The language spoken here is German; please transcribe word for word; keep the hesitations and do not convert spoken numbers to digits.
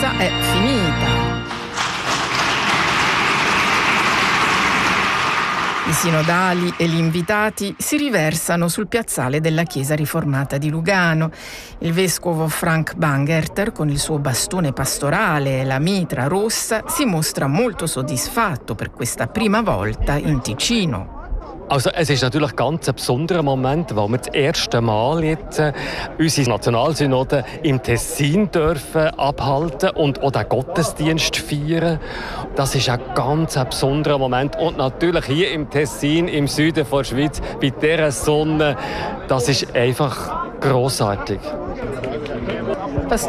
messa è finita. I sinodali e gli invitati si riversano sul piazzale della chiesa riformata di Lugano. Il vescovo Frank Bangerter, con il suo bastone pastorale e la mitra rossa, si mostra molto soddisfatto per questa prima volta in Ticino. Also es ist natürlich ganz ein besonderer Moment, weil wir das erste Mal jetzt äh, unsere Nationalsynode im Tessin dürfen abhalten und auch den Gottesdienst feiern. Das ist ein ganz ein besonderer Moment. Und natürlich hier im Tessin, im Süden der Schweiz, bei dieser Sonne, das ist einfach grossartig.